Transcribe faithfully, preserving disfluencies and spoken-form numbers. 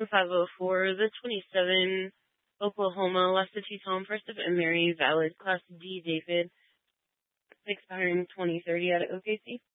five oh four, the twenty-seven, Oklahoma, Leslie Tom, First of and Mary, valid, Class D, David, expiring twenty thirty out of O K C.